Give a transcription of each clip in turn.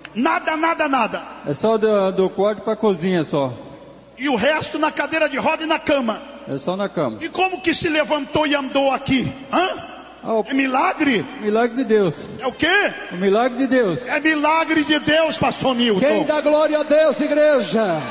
Nada, nada, nada. É só do quarto pra cozinha só. E o resto na cadeira de roda e na cama. É só na cama. E como que se levantou e andou aqui? É milagre? Milagre de Deus. É o quê? O milagre de Deus. É milagre de Deus, pastor Milton. Quem dá glória a Deus, igreja?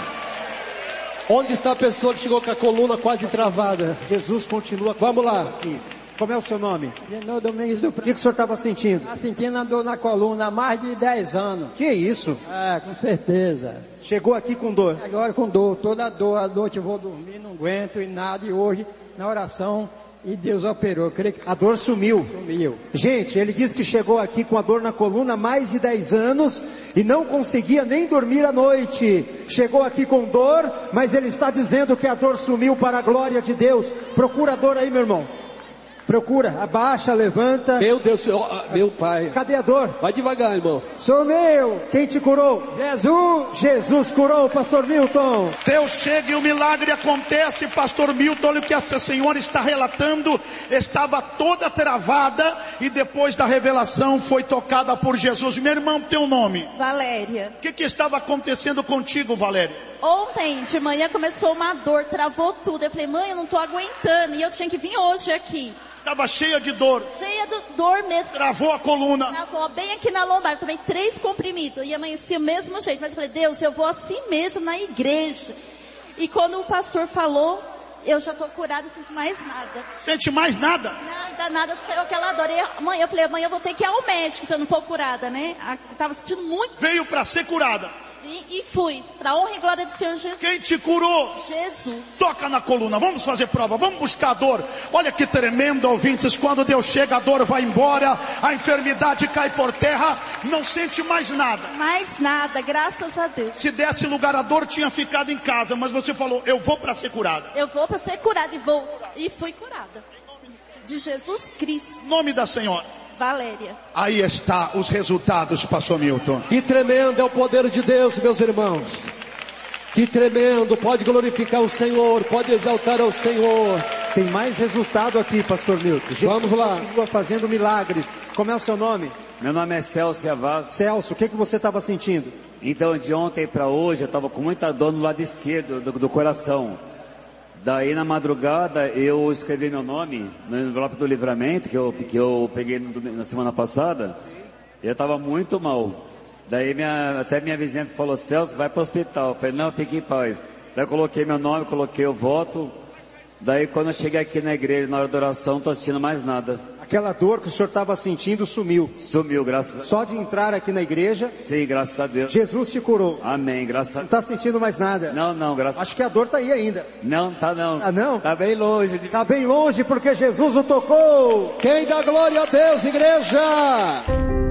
Onde está a pessoa que chegou com a coluna quase travada? Jesus continua. Vamos lá. Aqui. Como é o seu nome? Genô Domingos do O que o senhor estava sentindo? Tá sentindo a dor na coluna há mais de 10 anos. Que isso? Com certeza. Chegou aqui com dor? Agora com dor, toda a dor. À noite eu vou dormir, não aguento e nada. E hoje, na oração, e Deus operou. Eu creio que a dor sumiu. Sumiu. Gente, ele disse que chegou aqui com a dor na coluna há mais de 10 anos e não conseguia nem dormir à noite. Chegou aqui com dor, mas ele está dizendo que a dor sumiu para a glória de Deus. Procura a dor aí, meu irmão. Procura, abaixa, levanta. Meu Deus, meu Pai. Cadê a dor? Vai devagar, irmão. Sumiu. Quem te curou? Jesus. Jesus curou, pastor Milton. Deus chega e o milagre acontece, pastor Milton. Olha o que essa senhora está relatando. Estava toda travada e depois da revelação foi tocada por Jesus. Meu irmão, teu nome? Valéria. O que estava acontecendo contigo, Valéria? Ontem de manhã começou uma dor, travou tudo. Eu falei, mãe, eu não estou aguentando. E eu tinha que vir hoje aqui. Estava cheia de dor. Cheia de dor mesmo. Travou a coluna. Travou bem aqui na lombar. Tomei 3 comprimidos. E amanheci do mesmo jeito. Mas eu falei, Deus, eu vou assim mesmo na igreja. E quando o pastor falou, eu já estou curada, não sinto mais nada. Sente mais nada? Nada, saiu aquela dor. E eu falei, amanhã eu vou ter que ir ao médico se eu não for curada, né? Eu estava sentindo muito. Veio para ser curada. E fui, para a honra e glória do Senhor Jesus. Quem te curou? Jesus. Toca na coluna, vamos fazer prova, vamos buscar a dor. Olha que tremendo, ouvintes, quando Deus chega, a dor vai embora, a enfermidade cai por terra, não sente mais nada. Mais nada, graças a Deus. Se desse lugar a dor, tinha ficado em casa, mas você falou, eu vou para ser curada. Eu vou para ser curada e vou. E fui curada. De Jesus Cristo. Nome da senhora? Valéria. Aí está os resultados, pastor Milton. Que tremendo é o poder de Deus, meus irmãos. Que tremendo, pode glorificar o Senhor, pode exaltar ao Senhor. Tem mais resultado aqui, pastor Milton. Vamos lá. Continua fazendo milagres. Como é o seu nome? Meu nome é Celso Yavaso. Celso, o que você estava sentindo? Então, de ontem para hoje, eu estava com muita dor no lado esquerdo do coração. Daí na madrugada eu escrevi meu nome no envelope do livramento que eu peguei na semana passada. Eu estava muito mal. Daí até minha vizinha falou, Celso, vai para o hospital. Eu falei, não, fique em paz. Daí eu coloquei meu nome, coloquei o voto. Daí quando eu cheguei aqui na igreja, na hora da oração, não estou sentindo mais nada. Aquela dor que o senhor estava sentindo sumiu. Sumiu, graças a Deus. Só de entrar aqui na igreja. Sim, graças a Deus. Jesus te curou. Amém, graças a Deus. Não está sentindo mais nada? Não, graças a Deus. Acho que a dor está aí ainda. Não, tá não. Ah, não? Tá bem longe. Está bem longe porque Jesus o tocou. Quem dá glória a Deus, igreja?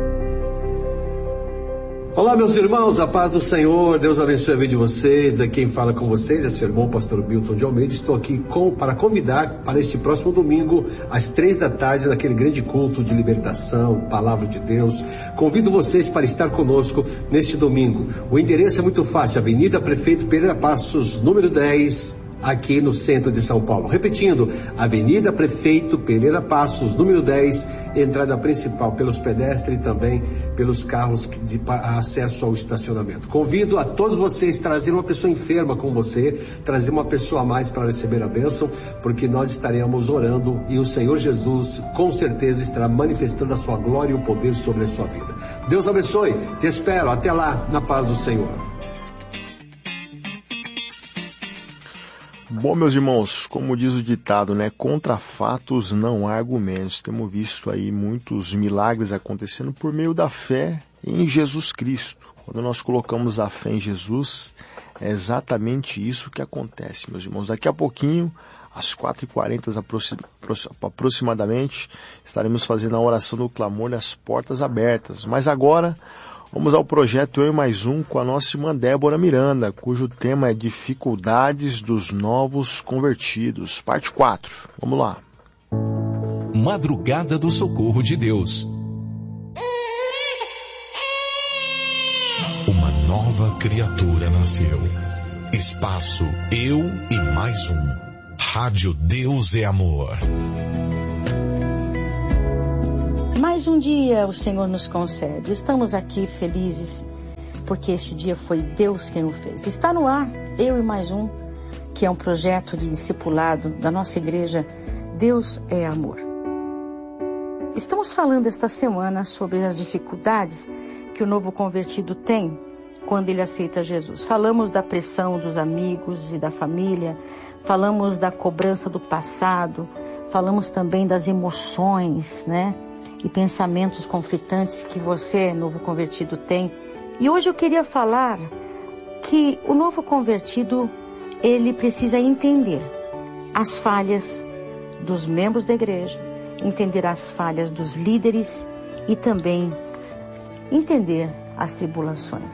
Olá, meus irmãos, a paz do Senhor, Deus abençoe a vida de vocês. Aqui quem fala com vocês é seu irmão, pastor Milton de Almeida. Estou aqui para convidar para este próximo domingo, às 3 da tarde, naquele grande culto de libertação, palavra de Deus. Convido vocês para estar conosco neste domingo. O endereço é muito fácil, Avenida Prefeito Pereira Passos, número 10, aqui no centro de São Paulo. Repetindo, Avenida Prefeito Pereira Passos, número 10, entrada principal pelos pedestres e também pelos carros de acesso ao estacionamento. Convido a todos vocês a trazer uma pessoa enferma com você, trazer uma pessoa a mais para receber a bênção, porque nós estaremos orando e o Senhor Jesus com certeza estará manifestando a sua glória e o poder sobre a sua vida. Deus abençoe, te espero, até lá, na paz do Senhor. Bom, meus irmãos, como diz o ditado, né? Contra fatos não há argumentos. Temos visto aí muitos milagres acontecendo por meio da fé em Jesus Cristo. Quando nós colocamos a fé em Jesus, é exatamente isso que acontece, meus irmãos. Daqui a pouquinho, às 4h40 aproximadamente, estaremos fazendo a oração do clamor das portas abertas. Mas agora, vamos ao projeto Eu e Mais Um com a nossa irmã Débora Miranda, cujo tema é Dificuldades dos Novos Convertidos, parte 4. Vamos lá. Madrugada do Socorro de Deus. Uma nova criatura nasceu. Espaço Eu e Mais Um. Rádio Deus é Amor. Mais um dia o Senhor nos concede. Estamos aqui felizes porque este dia foi Deus quem o fez. Está no ar, Eu e Mais Um, que é um projeto de discipulado da nossa igreja, Deus é Amor. Estamos falando esta semana sobre as dificuldades que o novo convertido tem quando ele aceita Jesus. Falamos da pressão dos amigos e da família, falamos da cobrança do passado, falamos também das emoções, né? E pensamentos conflitantes que você, novo convertido, tem. E hoje eu queria falar que o novo convertido, ele precisa entender as falhas dos membros da igreja, entender as falhas dos líderes e também entender as tribulações.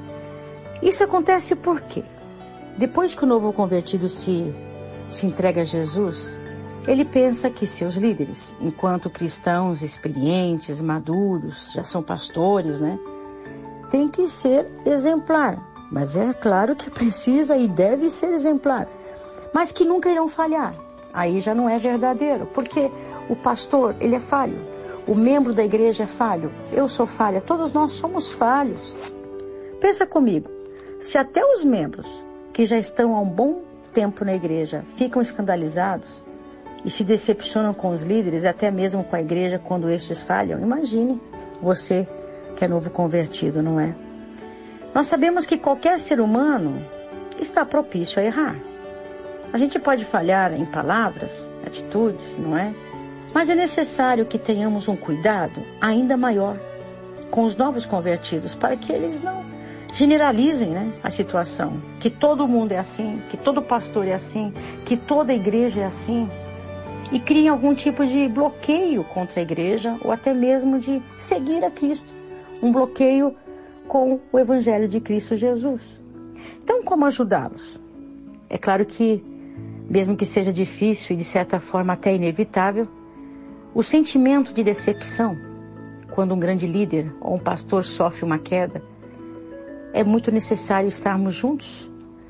Isso acontece por quê? Depois que o novo convertido se entrega a Jesus, ele pensa que seus líderes, enquanto cristãos experientes, maduros, já são pastores, né? Tem que ser exemplar. Mas é claro que precisa e deve ser exemplar. Mas que nunca irão falhar. Aí já não é verdadeiro. Porque o pastor, ele é falho. O membro da igreja é falho. Eu sou falha. Todos nós somos falhos. Pensa comigo. Se até os membros que já estão há um bom tempo na igreja ficam escandalizados e se decepcionam com os líderes, até mesmo com a igreja quando estes falham, imagine você que é novo convertido, não é? Nós sabemos que qualquer ser humano está propício a errar. A gente pode falhar em palavras, atitudes, não é? Mas é necessário que tenhamos um cuidado ainda maior com os novos convertidos, para que eles não generalizem, né, a situação. Que todo mundo é assim, que todo pastor é assim, que toda igreja é assim. E criem algum tipo de bloqueio contra a igreja, ou até mesmo de seguir a Cristo. Um bloqueio com o Evangelho de Cristo Jesus. Então, como ajudá-los? É claro que, mesmo que seja difícil e de certa forma até inevitável, o sentimento de decepção, quando um grande líder ou um pastor sofre uma queda, é muito necessário estarmos juntos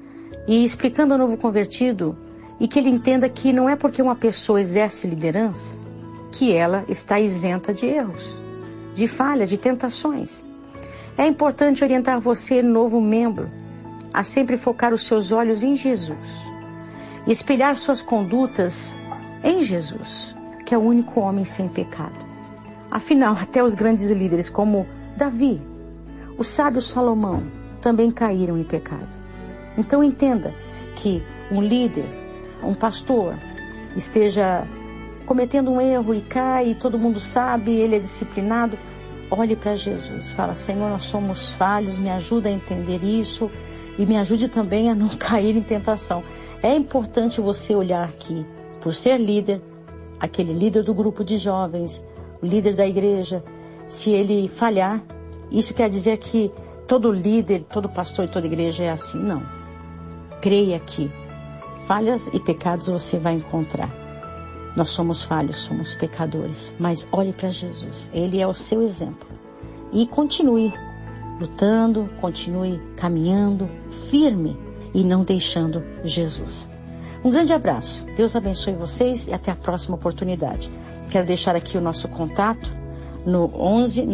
e explicando ao novo convertido e que ele entenda que não é porque uma pessoa exerce liderança que ela está isenta de erros, de falhas, de tentações. É importante orientar você, novo membro, a sempre focar os seus olhos em Jesus e espelhar suas condutas em Jesus, que é o único homem sem pecado. Afinal, até os grandes líderes como Davi, o sábio Salomão, também caíram em pecado. Então entenda que um líder, um pastor, esteja cometendo um erro e cai, e todo mundo sabe, ele é disciplinado. Olhe para Jesus, fala: Senhor, nós somos falhos, me ajuda a entender isso e me ajude também a não cair em tentação. É importante você olhar que, por ser líder, aquele líder do grupo de jovens, o líder da igreja, se ele falhar, isso quer dizer que todo líder, todo pastor e toda igreja é assim? Não. Creia que falhas e pecados você vai encontrar. Nós somos falhos, somos pecadores, mas olhe para Jesus. Ele é o seu exemplo. E continue lutando, continue caminhando firme e não deixando Jesus. Um grande abraço. Deus abençoe vocês e até a próxima oportunidade. Quero deixar aqui o nosso contato no 11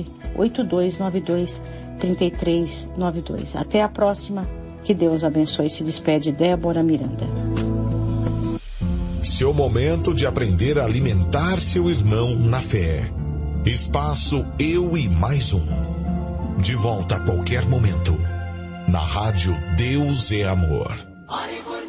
98292 3392. Até a próxima. Que Deus abençoe. Se despede Débora Miranda. Seu momento de aprender a alimentar seu irmão na fé. Espaço Eu e Mais Um. De volta a qualquer momento. Na rádio Deus é Amor.